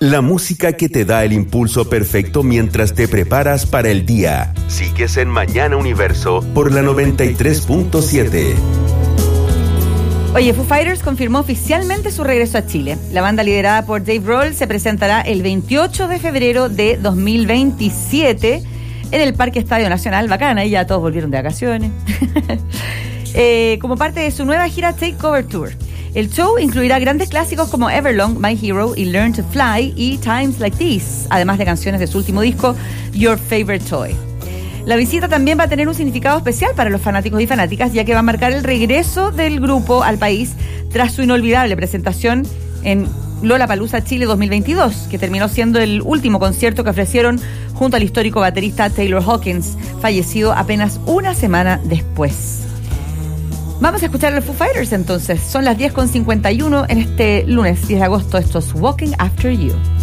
La música que te da el impulso perfecto mientras te preparas para el día. Sigues en Mañana Universo por la 93.7. Oye, Foo Fighters confirmó oficialmente su regreso a Chile. La banda liderada por Dave Grohl se presentará el 28 de febrero de 2027 en el Parque Estadio Nacional. Bacana, y ya todos volvieron de vacaciones. Como parte de su nueva gira Takeover Tour. El show incluirá grandes clásicos como Everlong, My Hero y Learn to Fly y Times Like These, además de canciones de su último disco, Your Favorite Toy. La visita también va a tener un significado especial para los fanáticos y fanáticas, ya que va a marcar el regreso del grupo al país tras su inolvidable presentación en Lollapalooza Chile 2022, que terminó siendo el último concierto que ofrecieron junto al histórico baterista Taylor Hawkins, fallecido apenas una semana después. Vamos a escuchar a los Foo Fighters entonces. Son las 10:51 en este lunes 10 de agosto. Esto es Walking After You.